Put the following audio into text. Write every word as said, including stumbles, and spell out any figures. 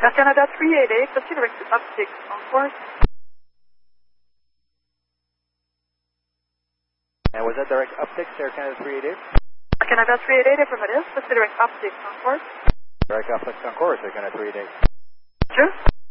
Air Canada three eight eight, considering to uptick on course. And was that direct uptick, Air Canada three eight eight? Air Canada three eight eight, affirmative, considering uptick on course. Direct uptick on course, Air Canada three eight eight. Sure.